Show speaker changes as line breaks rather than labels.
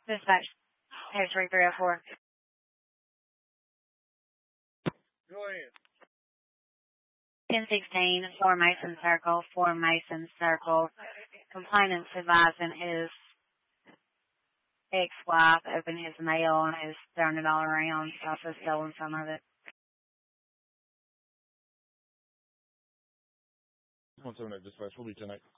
Dispatch, page 3304.
Go ahead.
1016, 4 Mason Circle, 4 Mason Circle. Complainant's advising his ex-wife opened his mail and is throwing it all around. He's also stolen some of it.
178 dispatch, we'll be 10-8.